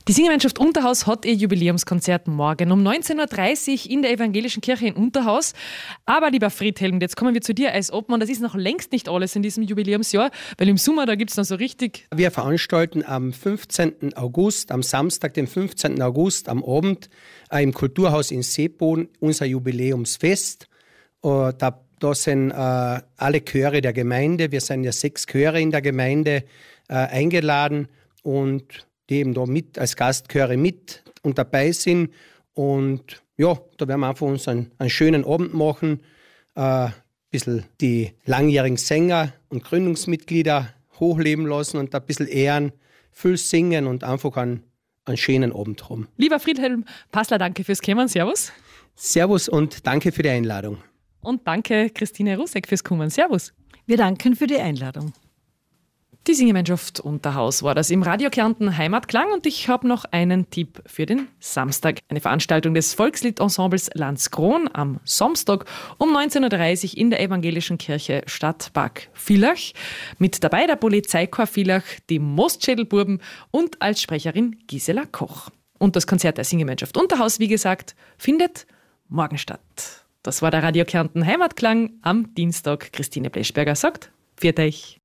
Die Singergemeinschaft Unterhaus hat ihr Jubiläumskonzert morgen um 19.30 Uhr in der Evangelischen Kirche in Unterhaus. Aber lieber Friedhelm, jetzt kommen wir zu dir als Obmann. Das ist noch längst nicht alles in diesem Jubiläumsjahr, weil im Sommer, da gibt es noch so richtig... Wir veranstalten am 15. August, am Samstag, den 15. August, am Abend im Kulturhaus in Seeboden unser Jubiläumsfest. Da sind alle Chöre der Gemeinde, wir sind ja 6 Chöre in der Gemeinde, eingeladen und die eben da mit als Gastchöre mit und dabei sind. Und ja, da werden wir einfach uns einen schönen Abend machen, ein bisschen die langjährigen Sänger und Gründungsmitglieder hochleben lassen und ein bisschen ehren, viel singen und einfach einen schönen Abend haben. Lieber Friedhelm Passler, danke fürs Kommen. Servus. Servus und danke für die Einladung. Und danke Christine Rusek fürs Kommen. Servus. Wir danken für die Einladung. Die Singemeinschaft Unterhaus war das im Radio Kärnten Heimatklang und ich habe noch einen Tipp für den Samstag. Eine Veranstaltung des Volksliedensembles Landskron am Samstag um 19.30 Uhr in der Evangelischen Kirche Stadtpark Villach. Mit dabei der Polizeikorps Villach, die Mostschädelburben und als Sprecherin Gisela Koch. Und das Konzert der Singemeinschaft Unterhaus, wie gesagt, findet morgen statt. Das war der Radio Kärnten Heimatklang am Dienstag. Christine Bleschberger sagt, pfiat euch.